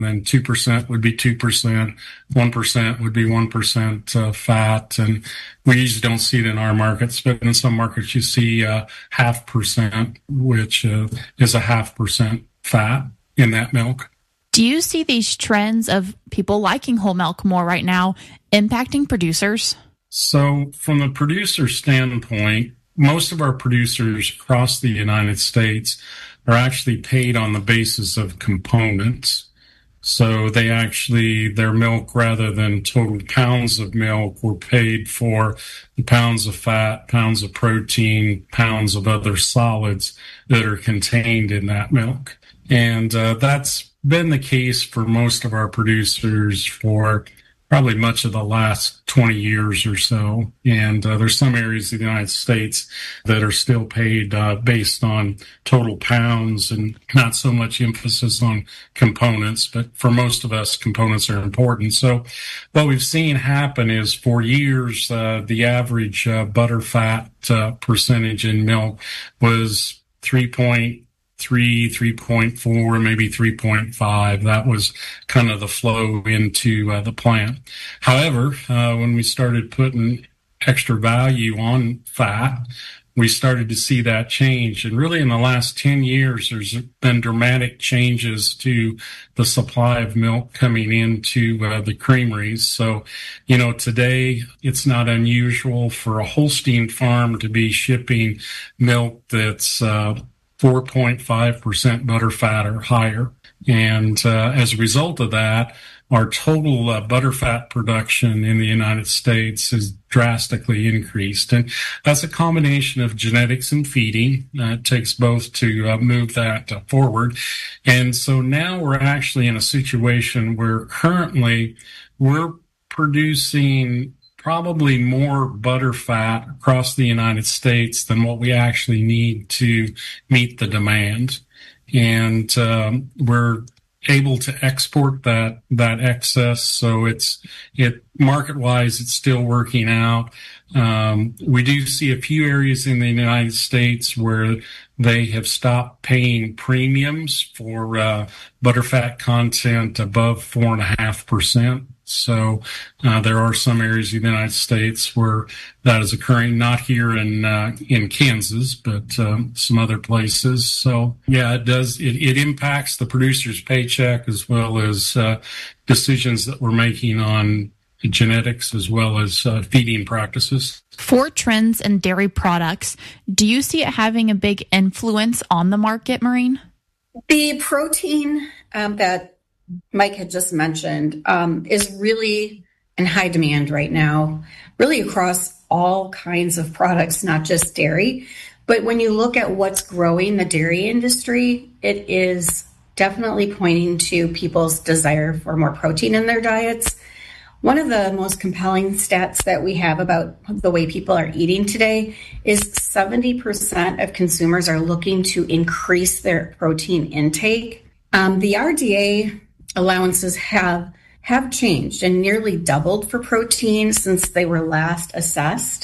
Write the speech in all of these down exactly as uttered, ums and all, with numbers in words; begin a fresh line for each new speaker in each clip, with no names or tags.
then two percent would be two percent, one percent would be one percent uh, fat. And we usually don't see it in our markets, but in some markets you see uh, half percent, which uh, is a half percent fat in that milk.
Do you see these trends of people liking whole milk more right now impacting producers?
So from the producer standpoint, most of our producers across the United States are actually paid on the basis of components. So they actually, their milk, rather than total pounds of milk, were paid for the pounds of fat, pounds of protein, pounds of other solids that are contained in that milk. And uh, that's been the case for most of our producers for probably much of the last twenty years or so. And uh, there's some areas of the United States that are still paid uh, based on total pounds and not so much emphasis on components. But for most of us, components are important. So what we've seen happen is for years, uh, the average uh, butter fat uh, percentage in milk was three point three, three point four, maybe three point five. That was kind of the flow into uh, the plant. However, uh, when we started putting extra value on fat, we started to see that change. And really in the last ten years, there's been dramatic changes to the supply of milk coming into uh, the creameries. So, you know, today it's not unusual for a Holstein farm to be shipping milk that's uh, four point five percent butterfat or higher. And uh, as a result of that, our total uh, butterfat production in the United States has drastically increased. And that's a combination of genetics and feeding. Uh, it takes both to uh, move that uh, forward. And so now we're actually in a situation where currently we're producing probably more butterfat across the United States than what we actually need to meet the demand. And um, we're able to export that that excess, so it's it market-wise it's still working out. Um, we do see a few areas in the United States where they have stopped paying premiums for uh, butterfat content above four and a half percent. So uh, there are some areas in the United States where that is occurring, not here in uh, in Kansas, but um, some other places. So yeah, it does. It, it impacts the producer's paycheck as well as uh, decisions that we're making on genetics as well as uh, feeding practices.
For trends in dairy products, do you see it having a big influence on the market, Maureen?
The protein um, that Mike had just mentioned um, is really in high demand right now, really across all kinds of products, not just dairy. But when you look at what's growing the dairy industry, it is definitely pointing to people's desire for more protein in their diets. One of the most compelling stats that we have about the way people are eating today is seventy percent of consumers are looking to increase their protein intake. Um, the R D A allowances have have changed and nearly doubled for protein since they were last assessed.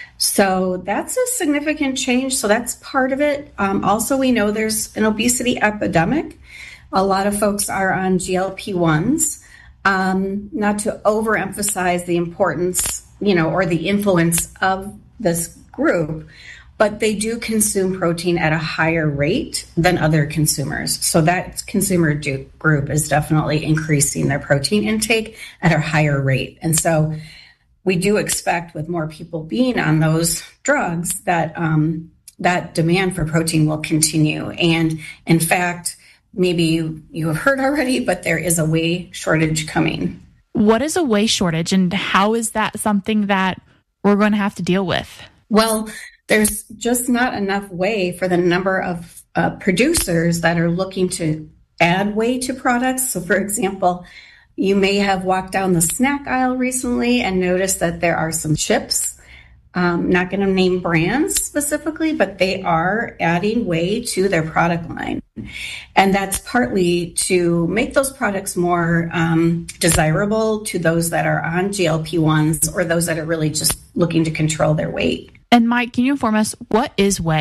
So that's a significant change. So that's part of it. Um, also, we know there's an obesity epidemic. A lot of folks are on G L P ones. Um, not to overemphasize the importance, you know, or the influence of this group, but they do consume protein at a higher rate than other consumers. So that consumer do- group is definitely increasing their protein intake at a higher rate. And so we do expect with more people being on those drugs that um, that demand for protein will continue. And in fact, maybe you, you have heard already, but there is a whey shortage coming.
What is a whey shortage, and how is that something that we're going to have to deal with?
Well, there's just not enough whey for the number of uh, producers that are looking to add whey to products. So, for example, you may have walked down the snack aisle recently and noticed that there are some chips. Um, not going to name brands specifically, but they are adding whey to their product line. And that's partly to make those products more um, desirable to those that are on G L P ones or those that are really just looking to control their weight.
And Mike, can you inform us, what is whey?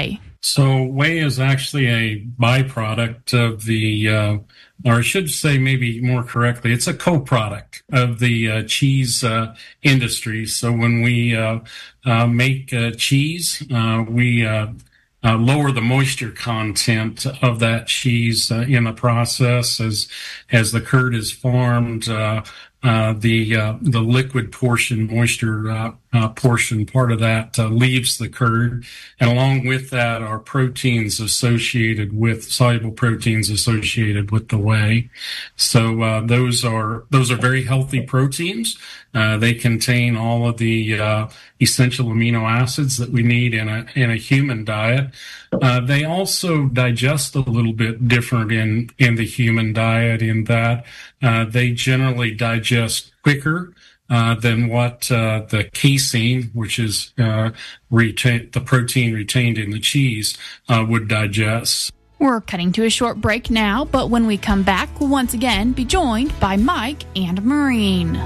So whey is actually a byproduct of the, uh, or I should say maybe more correctly, it's a co-product of the uh, cheese uh, industry. So when we uh, uh, make uh, cheese, uh, we uh, uh, lower the moisture content of that cheese uh, in the process as as the curd is formed. Uh, Uh, the uh, the liquid portion, moisture uh, uh, portion, part of that uh, leaves the curd, and along with that are proteins associated with soluble proteins associated with the whey. So uh, those are those are very healthy proteins. Uh, they contain all of the uh, essential amino acids that we need in a in a human diet. Uh, they also digest a little bit different in in the human diet in that uh, they generally digest quicker uh, than what uh, the casein, which is uh, retain, the protein retained in the cheese, uh, would digest.
We're cutting to a short break now, but when we come back, we'll once again be joined by Mike and Maureen.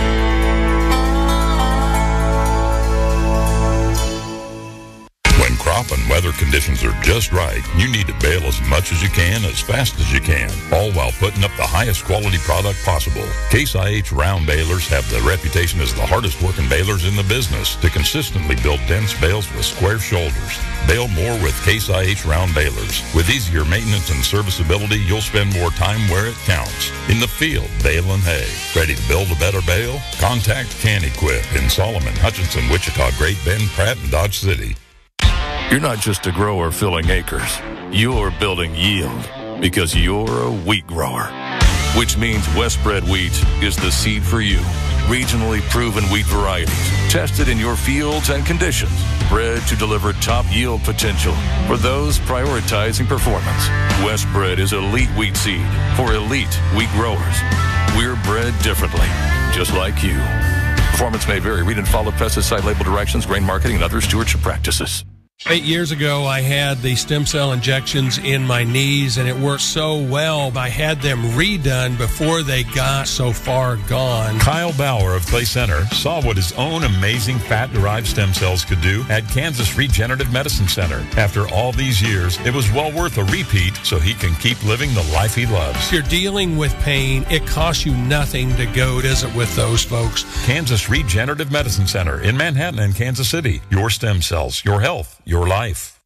Crop and weather conditions are just right, you need to bale as much as you can, as fast as you can, all while putting up the highest quality product possible. Case I H round balers have the reputation as the hardest working balers in the business to consistently build dense bales with square shoulders. Bale more with Case I H round balers. With easier maintenance and serviceability, you'll spend more time where it counts. In the field, baling hay. Ready to build a better bale? Contact Can-Equip in Solomon, Hutchinson, Wichita, Great Bend, Pratt, and Dodge City.
You're not just a grower filling acres. You're building yield because you're a wheat grower, which means Westbred wheat is the seed for you. Regionally proven wheat varieties, tested in your fields and conditions, bred to deliver top yield potential for those prioritizing performance. Westbred is elite wheat seed for elite wheat growers. We're bred differently, just like you. Performance may vary. Read and follow pesticide label directions, grain marketing, and other stewardship practices.
Eight years ago, I had the stem cell injections in my knees, and it worked so well. I had them redone before they got so far gone.
Kyle Bauer of Clay Center saw what his own amazing fat-derived stem cells could do at Kansas Regenerative Medicine Center. After all these years, it was well worth a repeat so he can keep living the life he loves.
If you're dealing with pain, it costs you nothing to go visit with those folks.
Kansas Regenerative Medicine Center in Manhattan and Kansas City. Your stem cells, your health, your life.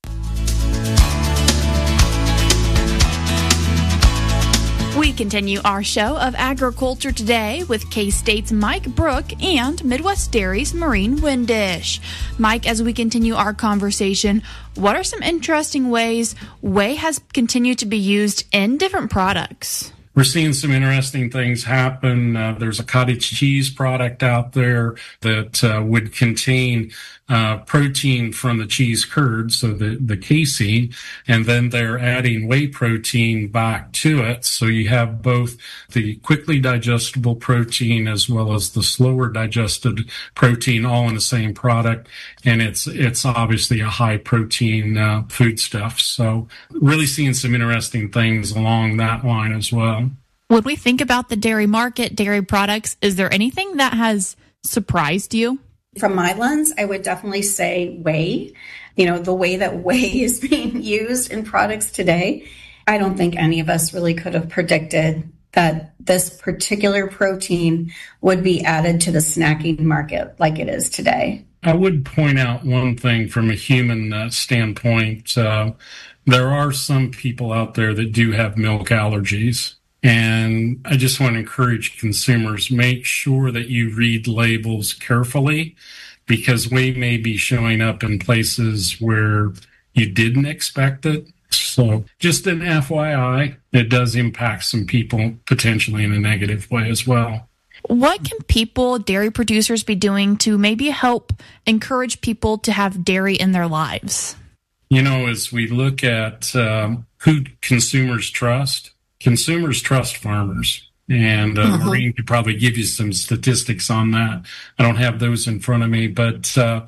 We continue our show of Agriculture Today with K-State's Mike Brook and Midwest Dairy's Maureen Windish. Mike, as we continue our conversation, what are some interesting ways whey has continued to be used in different products?
We're seeing some interesting things happen. Uh, there's a cottage cheese product out there that uh, would contain uh, protein from the cheese curd, so the, the casein, and then they're adding whey protein back to it. So you have both the quickly digestible protein as well as the slower digested protein all in the same product. And it's, it's obviously a high protein uh, foodstuff. So really seeing some interesting things along that line as well.
When we think about the dairy market, dairy products, is there anything that has surprised you?
From my lens, I would definitely say whey. You know, the way that whey is being used in products today, I don't think any of us really could have predicted that this particular protein would be added to the snacking market like it is today.
I would point out one thing from a human uh, standpoint. Uh, there are some people out there that do have milk allergies. And I just want to encourage consumers, make sure that you read labels carefully, because whey may be showing up in places where you didn't expect it. So just an F Y I, it does impact some people potentially in a negative way as well.
What can people, dairy producers, be doing to maybe help encourage people to have dairy in their lives?
You know, as we look at um, who consumers trust, consumers trust farmers, and uh, uh-huh. Maureen could probably give you some statistics on that. I don't have those in front of me, but uh,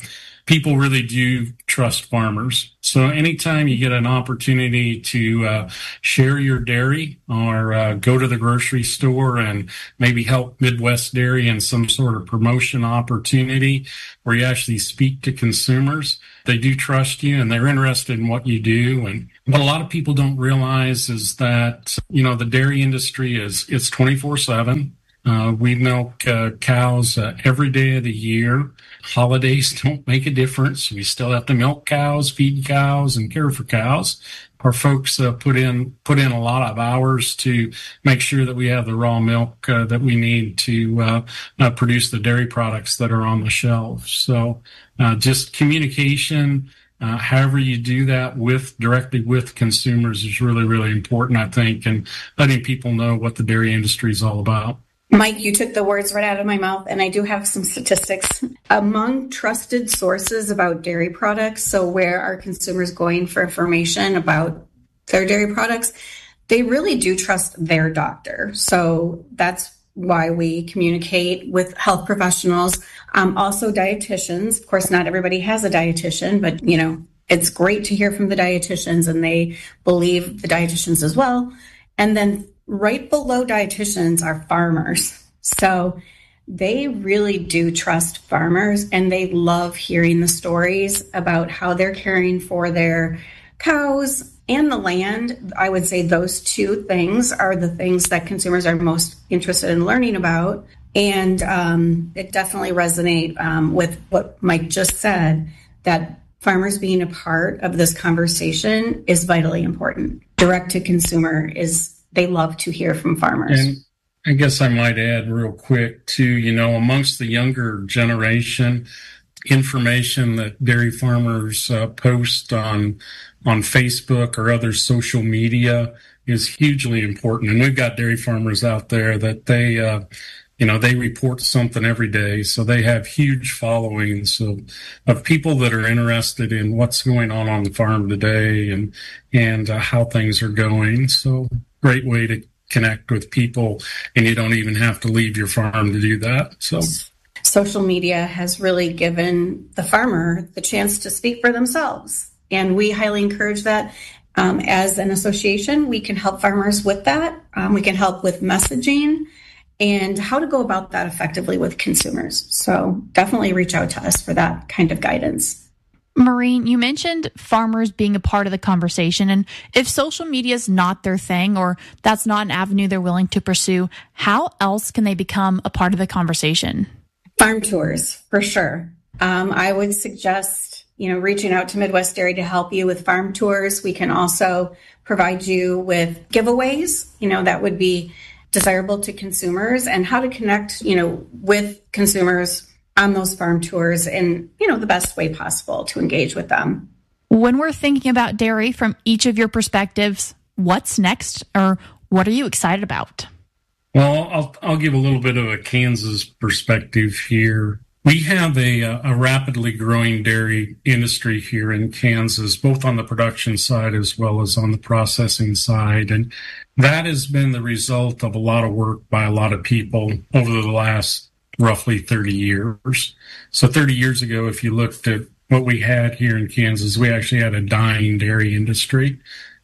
people really do trust farmers. So anytime you get an opportunity to uh, share your dairy or uh, go to the grocery store and maybe help Midwest Dairy in some sort of promotion opportunity where you actually speak to consumers, they do trust you and they're interested in what you do. And what a lot of people don't realize is that, you know, the dairy industry is, it's twenty-four seven. Uh, we milk uh, cows uh, every day of the year. Holidays don't make a difference. We still have to milk cows, feed cows, and care for cows. Our folks uh, put in put in a lot of hours to make sure that we have the raw milk uh, that we need to uh, uh, produce the dairy products that are on the shelf. So uh, just communication, uh, however you do that with directly with consumers is really, really important, I think, and letting people know what the dairy industry is all about.
Mike, you took the words right out of my mouth, and I do have some statistics. Among trusted sources about dairy products, so where are consumers going for information about their dairy products, they really do trust their doctor. So that's why we communicate with health professionals, um, also dietitians. Of course, not everybody has a dietitian, but, you know, it's great to hear from the dietitians, and they believe the dietitians as well. And then right below dietitians are farmers. So they really do trust farmers, and they love hearing the stories about how they're caring for their cows and the land. I would say those two things are the things that consumers are most interested in learning about. And um, it definitely resonates um, with what Mike just said, that farmers being a part of this conversation is vitally important. Direct to consumer is they love to hear from farmers.
And I guess I might add real quick too, you know, amongst the younger generation, information that dairy farmers uh, post on on Facebook or other social media is hugely important. And we've got dairy farmers out there that they, uh, you know, they report something every day. So they have huge followings of, of people that are interested in what's going on on the farm today and, and uh, how things are going. So great way to connect with people, and you don't even have to leave your farm to do that. So
social media has really given the farmer the chance to speak for themselves. And we highly encourage that. Um, as an association, we can help farmers with that. Um, we can help with messaging and how to go about that effectively with consumers. So definitely reach out to us for that kind of guidance.
Maureen, you mentioned farmers being a part of the conversation. And if social media is not their thing, or that's not an avenue they're willing to pursue, how else can they become a part of the conversation?
Farm tours, for sure. Um, I would suggest, you know, reaching out to Midwest Dairy to help you with farm tours. We can also provide you with giveaways, you know, that would be desirable to consumers, and how to connect, you know, with consumers on those farm tours in, you know, the best way possible to engage with them.
When we're thinking about dairy from each of your perspectives, what's next, or what are you excited about?
Well, I'll, I'll give a little bit of a Kansas perspective here. We have a, a rapidly growing dairy industry here in Kansas, both on the production side as well as on the processing side. And that has been the result of a lot of work by a lot of people over the last roughly thirty years. So thirty years ago, if you looked at what we had here in Kansas, we actually had a dying dairy industry.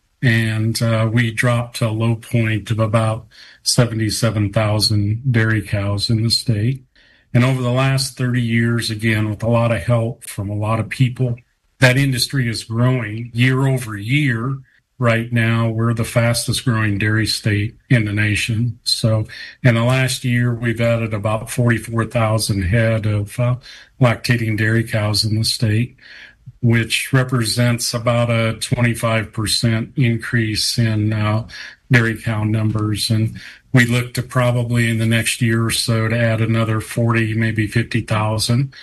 And uh, we dropped to a low point of about seventy-seven thousand dairy cows in the state. And over the last thirty years, again, with a lot of help from a lot of people, that industry is growing year over year. Right now, we're the fastest growing dairy state in the nation. So in the last year, we've added about forty-four thousand head of uh, lactating dairy cows in the state, which represents about a twenty-five percent increase in uh, dairy cow numbers. And we look to probably in the next year or so to add another forty, maybe fifty thousand.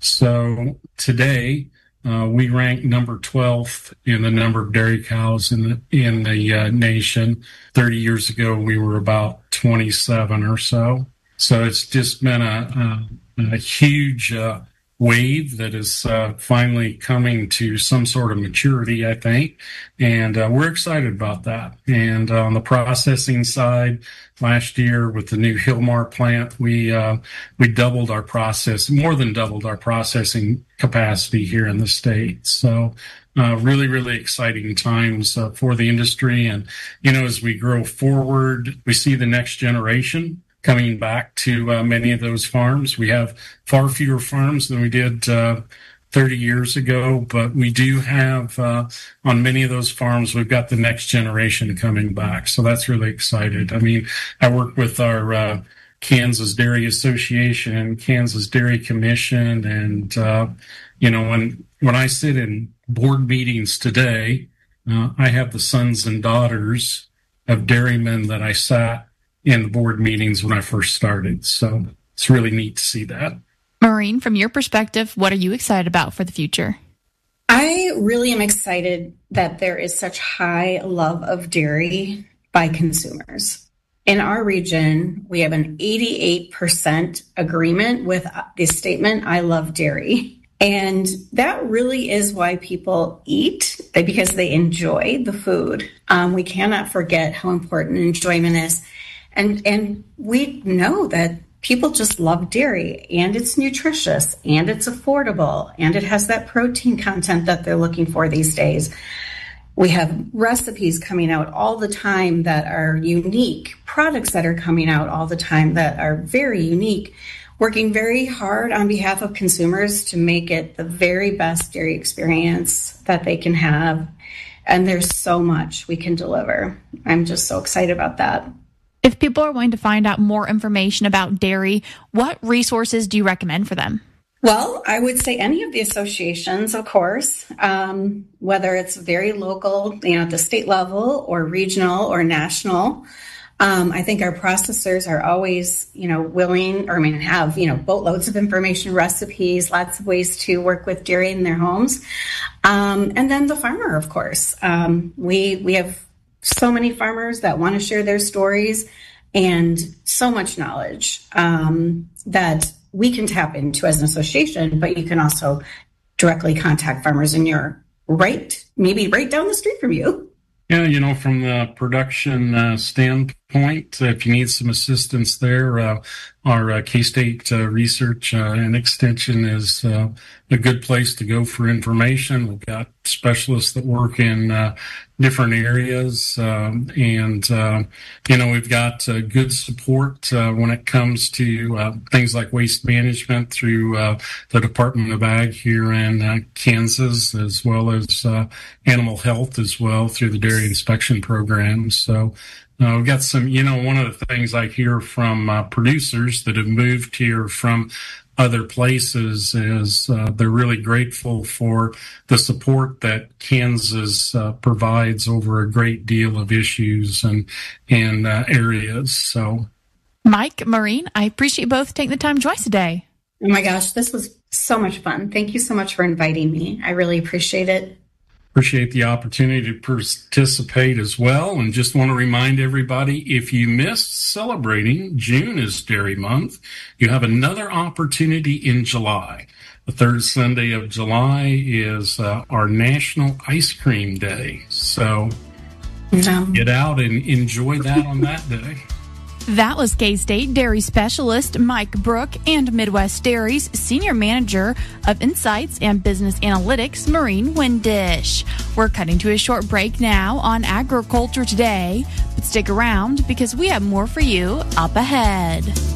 So today, Uh, we rank number twelfth in the number of dairy cows in the in the uh, nation. thirty years ago, we were about twenty-seven or so. So it's just been a, a, a huge uh, wave that is uh, finally coming to some sort of maturity, I think. And uh, we're excited about that. And uh, on the processing side, last year with the new Hillmar plant, we uh, we doubled our process, more than doubled our processing capacity here in the state. So uh, really, really exciting times uh, for the industry. And, you know, as we grow forward, we see the next generation coming back to uh, many of those farms. We have far fewer farms than we did uh, thirty years ago, but we do have, uh, on many of those farms, we've got the next generation coming back. So that's really excited. I mean, I work with our uh, Kansas Dairy Association, Kansas Dairy Commission, and, uh, you know, when, when I sit in board meetings today, uh, I have the sons and daughters of dairymen that I sat in the board meetings when I first started. So it's really neat to see that.
Maureen, from your perspective, what are you excited about for the future?
I really am excited that there is such high love of dairy by consumers. In our region, we have an eighty-eight percent agreement with the statement, I love dairy. And that really is why people eat, because they enjoy the food. Um, we cannot forget how important enjoyment is. And and we know that people just love dairy, and it's nutritious, and it's affordable, and it has that protein content that they're looking for these days. We have recipes coming out all the time that are unique, products that are coming out all the time that are very unique, working very hard on behalf of consumers to make it the very best dairy experience that they can have. And there's so much we can deliver. I'm just so excited about that.
If people are wanting to find out more information about dairy, what resources do you recommend for them?
Well, I would say any of the associations, of course, um, whether it's very local, you know, at the state level or regional or national. Um, I think our processors are always, you know, willing, or I mean, have, you know, boatloads of information, recipes, lots of ways to work with dairy in their homes. Um, and then the farmer, of course. Um, we, we have so many farmers that want to share their stories and so much knowledge um, that we can tap into as an association, but you can also directly contact farmers in your right, maybe right down the street from you.
Yeah, you know, from the production uh, standpoint, if you need some assistance there, uh, our uh, K-State uh, Research uh, and Extension is uh, a good place to go for information. We've got specialists that work in uh, different areas, um, and, uh, you know, we've got uh, good support uh, when it comes to uh, things like waste management through uh, the Department of Ag here in uh, Kansas, as well as uh, animal health as well through the dairy inspection programs. So uh, we've got some, you know, one of the things I hear from uh, producers that have moved here from other places is uh, they're really grateful for the support that Kansas uh, provides over a great deal of issues and, and uh, areas. So,
Mike, Maureen, I appreciate you both taking the time to join us today.
Oh my gosh, this was so much fun. Thank you so much for inviting me. I really appreciate it.
Appreciate the opportunity to participate as well. And just want to remind everybody, if you missed celebrating, June is Dairy Month. You have another opportunity in July. The third Sunday of July is uh, our National Ice Cream Day. So um. get out and enjoy that on that day.
That was K-State Dairy Specialist Mike Brook and Midwest Dairy's Senior Manager of Insights and Business Analytics, Maureen Windisch. We're cutting to a short break now on Agriculture Today, but stick around because we have more for you up ahead.